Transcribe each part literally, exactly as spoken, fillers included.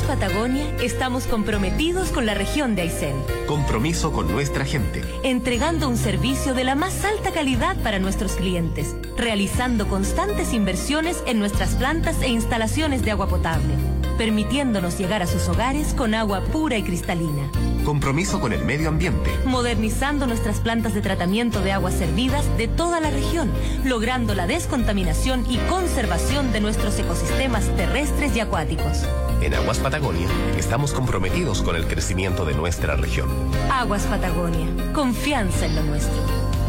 Aguas Patagonia estamos comprometidos con la región de Aysén. Compromiso con nuestra gente. Entregando un servicio de la más alta calidad para nuestros clientes, realizando constantes inversiones en nuestras plantas e instalaciones de agua potable, permitiéndonos llegar a sus hogares con agua pura y cristalina. Compromiso con el medio ambiente. Modernizando nuestras plantas de tratamiento de aguas servidas de toda la región, logrando la descontaminación y conservación de nuestros ecosistemas terrestres y acuáticos. En Aguas Patagonia estamos comprometidos con el crecimiento de nuestra región. Aguas Patagonia, confianza en lo nuestro.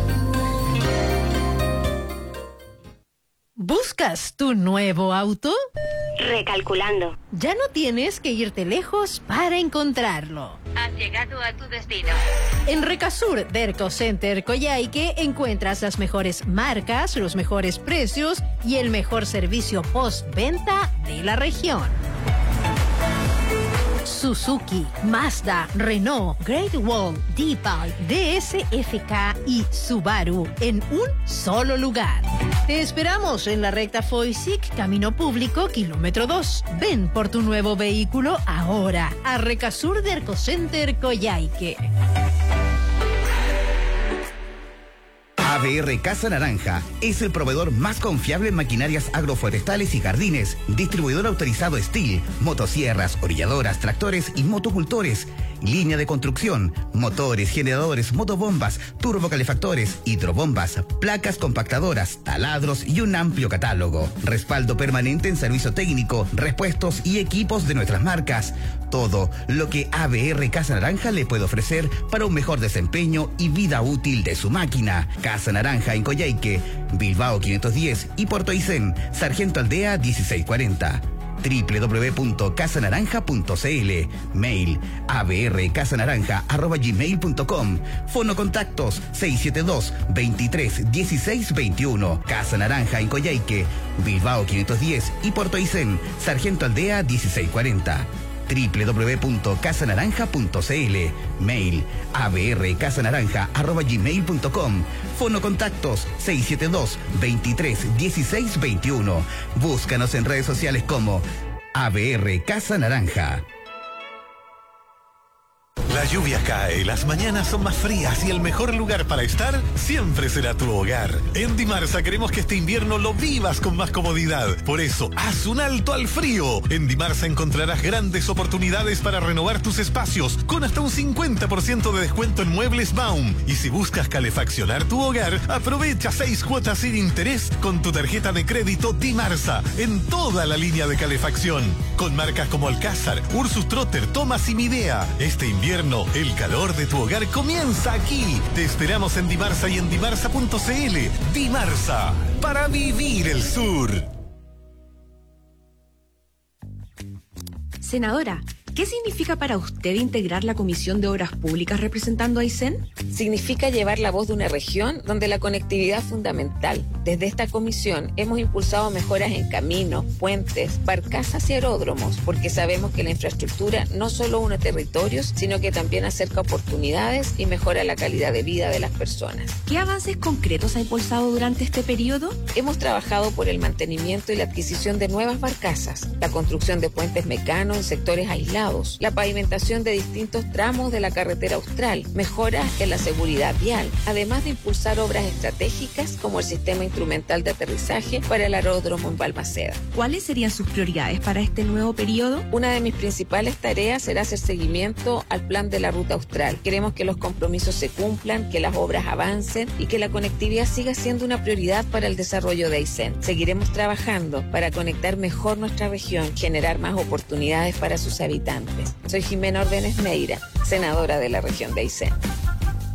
¿Buscas tu nuevo auto? Recalculando. Ya no tienes que irte lejos para encontrarlo. Has llegado a tu destino. En Recasur Derco Center Coyhaique encuentras las mejores marcas, los mejores precios y el mejor servicio postventa de la región. Suzuki, Mazda, Renault, Great Wall, Deepal, D S F K y Subaru en un solo lugar. Te esperamos en la recta Foysic, Camino Público, kilómetro dos. Ven por tu nuevo vehículo ahora a Recasur Derco Center Coyhaique. A B R Casa Naranja es el proveedor más confiable en maquinarias agroforestales y jardines, distribuidor autorizado Steel, motosierras, orilladoras, tractores y motocultores, línea de construcción, motores, generadores, motobombas, turbocalefactores, hidrobombas, placas compactadoras, taladros y un amplio catálogo. Respaldo permanente en servicio técnico, repuestos y equipos de nuestras marcas. Todo lo que A B R Casa Naranja le puede ofrecer para un mejor desempeño y vida útil de su máquina. Casa Naranja en Coyhaique, Bilbao quinientos diez y Puerto Aysén, Sargento Aldea dieciséis cuarenta. doble u doble u doble u punto casa naranja punto c l. Mail a b r casa naranja arroba gmail punto com. Fono contactos seis siete dos, veintitrés, dieciséis veintiuno. Casa Naranja en Coyhaique, Bilbao quinientos diez y Puerto Aysén, Sargento Aldea dieciséis cuarenta. doble u doble u doble u punto casa naranja punto c l. Mail a b r casa naranja arroba gmail punto com. Fono contactos seis siete dos, veintitrés, dieciséis veintiuno. Búscanos en redes sociales como A B R Casa Naranja. La lluvia cae, las mañanas son más frías y el mejor lugar para estar siempre será tu hogar. En Dimarsa queremos que este invierno lo vivas con más comodidad. Por eso, haz un alto al frío. En Dimarsa encontrarás grandes oportunidades para renovar tus espacios con hasta un cincuenta por ciento de descuento en muebles Baum. Y si buscas calefaccionar tu hogar, aprovecha seis cuotas sin interés con tu tarjeta de crédito Dimarsa en toda la línea de calefacción. Con marcas como Alcázar, Ursus Trotter, Thomas y Midea. Este invierno el calor de tu hogar comienza aquí. Te esperamos en Dimarsa y en dimarsa punto c l. Dimarsa, para vivir el sur. Senadora, ¿qué significa para usted integrar la Comisión de Obras Públicas representando a Aysén? Significa llevar la voz de una región donde la conectividad es fundamental. Desde esta comisión hemos impulsado mejoras en caminos, puentes, barcazas y aeródromos, porque sabemos que la infraestructura no solo une territorios, sino que también acerca oportunidades y mejora la calidad de vida de las personas. ¿Qué avances concretos ha impulsado durante este periodo? Hemos trabajado por el mantenimiento y la adquisición de nuevas barcazas, la construcción de puentes mecanos en sectores aislados, la pavimentación de distintos tramos de la carretera austral, mejoras en la seguridad vial, además de impulsar obras estratégicas como el sistema instrumental de aterrizaje para el aeródromo en Balmaceda. ¿Cuáles serían sus prioridades para este nuevo periodo? Una de mis principales tareas será hacer seguimiento al plan de la ruta austral. Queremos que los compromisos se cumplan, que las obras avancen y que la conectividad siga siendo una prioridad para el desarrollo de Aysén. Seguiremos trabajando para conectar mejor nuestra región, generar más oportunidades para sus habitantes. Soy Jimena Ordenes Meira, senadora de la región de Aysén.